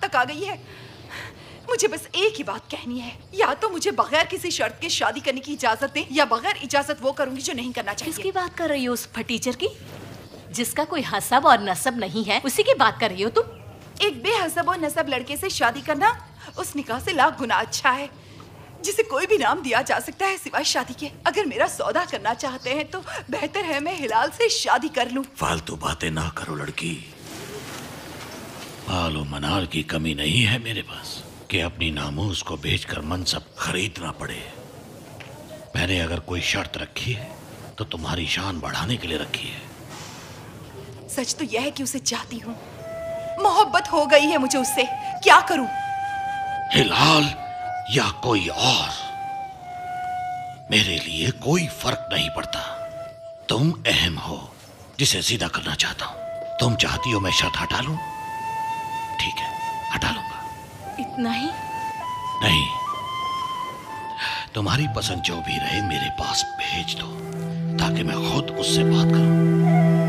तक आ गई है। मुझे बस एक ही बात कहनी है, या तो मुझे बगैर किसी शर्त के शादी करने की इजाजत दें, या बगैर इजाजत वो करूंगी जो नहीं करना चाहिए। किसकी बात कर रही हो? उस फटीचर की जिसका कोई हसब और नसब नहीं है, उसी की बात कर रही हो तुम? एक बेहसब और नसब लड़के से शादी करना उस निकाह से लाख गुना अच्छा है, जिसे कोई भी नाम दिया जा सकता है सिवाय शादी के। अगर मेरा सौदा करना चाहते हैं तो बेहतर है मैं हिलाल से शादी कर लूं। फालतू बातें ना करो लड़की। माल और मनाल की कमी नहीं है मेरे पास कि अपनी नामूस को बेचकर मनसब खरीदना पड़े। मैंने अगर कोई शर्त रखी है तो तुम्हारी शान बढ़ाने के लिए रखी है। सच तो यह है कि उसे चाहती हूँ, मोहब्बत हो गई है मुझे उससे। क्या करूं? हिलाल या कोई और, मेरे लिए कोई फर्क नहीं पड़ता। तुम अहम हो जिसे सीधा करना चाहता हूं। तुम चाहती हो मैं शर्त हटा लूं? ठीक है, हटा लूंगा। इतना ही? नहीं, तुम्हारी पसंद जो भी रहे मेरे पास भेज दो ताकि मैं खुद उससे बात करूं।